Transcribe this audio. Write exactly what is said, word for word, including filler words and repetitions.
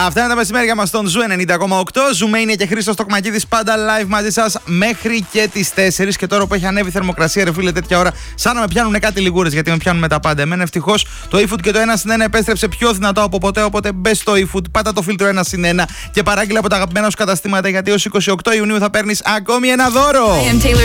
Αυτά είναι τα μεσημέρια μας στον Ζου ενενήντα κόμμα οκτώ. Ζουμέινια και Χρήστος Τοκμακίδης πάντα live μαζί σας μέχρι και τις τέσσερις. Και τώρα που έχει ανέβει η θερμοκρασία, ρε φίλε, τέτοια ώρα, σαν να με πιάνουν κάτι λιγούρες γιατί με πιάνουν με τα πάντα. Εμένα ευτυχώς το eFood και το ένα συν ένα επέστρεψε πιο δυνατό από ποτέ. Οπότε μπες στο eFood, πάτα το φίλτρο ένα συν ένα και παράγγειλε από τα αγαπημένα σου καταστήματα γιατί ως είκοσι οκτώ Ιουνίου θα παίρνεις ακόμη ένα δώρο.